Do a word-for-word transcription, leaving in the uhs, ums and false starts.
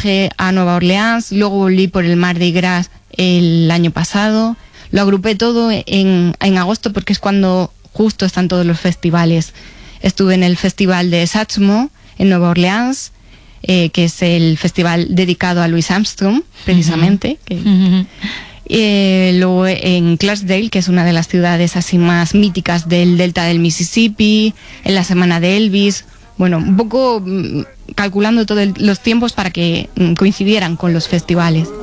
viaje a Nueva Orleans, luego volví por el Mardi Gras el año pasado. Lo agrupé todo en, en agosto porque es cuando justo están todos los festivales. Estuve en el festival de Satchmo en Nueva Orleans, eh, que es el festival dedicado a Louis Armstrong, precisamente. Uh-huh. Que, uh-huh. Eh, luego en Clarksdale, que es una de las ciudades así más míticas del delta del Mississippi, en la semana de Elvis. Bueno, un poco calculando todos los tiempos para que coincidieran con los festivales.